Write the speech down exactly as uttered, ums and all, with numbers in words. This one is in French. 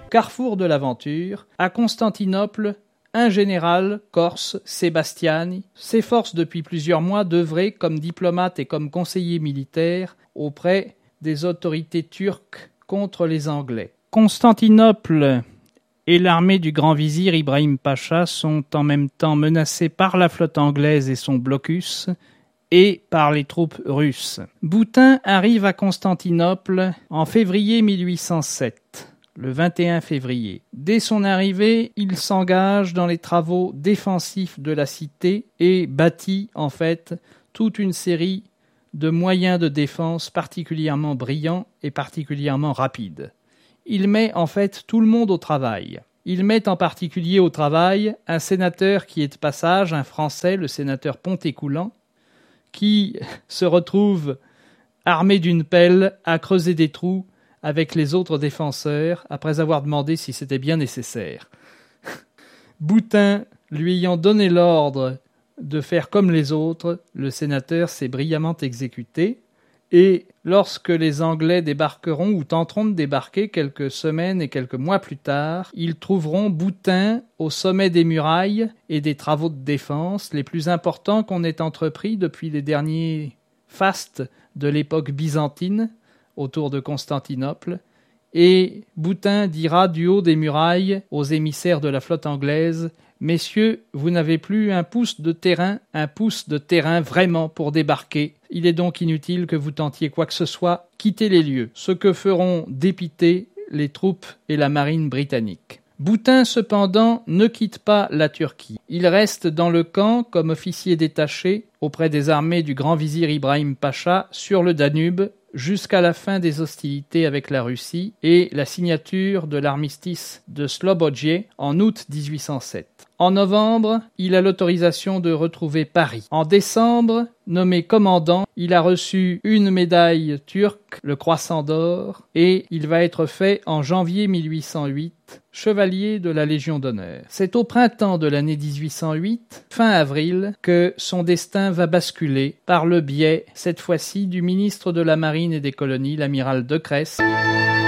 Carrefour de l'aventure, à Constantinople, un général corse, Sébastiani, s'efforce depuis plusieurs mois d'œuvrer comme diplomate et comme conseiller militaire auprès des autorités turques contre les Anglais. Constantinople et l'armée du grand vizir Ibrahim Pacha sont en même temps menacés par la flotte anglaise et son blocus et par les troupes russes. Boutin arrive à Constantinople en février mille huit cent sept. Le vingt et un février. Dès son arrivée, il s'engage dans les travaux défensifs de la cité et bâtit en fait toute une série de moyens de défense particulièrement brillants et particulièrement rapides. Il met en fait tout le monde au travail. Il met en particulier au travail un sénateur qui est de passage, un Français, le sénateur Pontécoulant, qui se retrouve armé d'une pelle à creuser des trous avec les autres défenseurs, après avoir demandé si c'était bien nécessaire. Boutin, lui ayant donné l'ordre de faire comme les autres, le sénateur s'est brillamment exécuté, et lorsque les Anglais débarqueront ou tenteront de débarquer quelques semaines et quelques mois plus tard, ils trouveront Boutin au sommet des murailles et des travaux de défense les plus importants qu'on ait entrepris depuis les derniers fastes de l'époque byzantine, autour de Constantinople, et Boutin dira du haut des murailles aux émissaires de la flotte anglaise « Messieurs, vous n'avez plus un pouce de terrain, un pouce de terrain vraiment pour débarquer. Il est donc inutile que vous tentiez quoi que ce soit. Quittez les lieux, ce que feront dépiter les troupes et la marine britannique. » Boutin, cependant, ne quitte pas la Turquie. Il reste dans le camp comme officier détaché auprès des armées du grand vizir Ibrahim Pacha sur le Danube jusqu'à la fin des hostilités avec la Russie et la signature de l'armistice de Slobodje en août dix-huit cent sept. En novembre, il a l'autorisation de retrouver Paris. En décembre, nommé commandant, il a reçu une médaille turque, le Croissant d'or, et il va être fait en janvier mille huit cent huit chevalier de la Légion d'honneur. C'est au printemps de l'année dix-huit cent huit, fin avril, que son destin va basculer par le biais, cette fois-ci, du ministre de la Marine et des Colonies, l'amiral Decrès.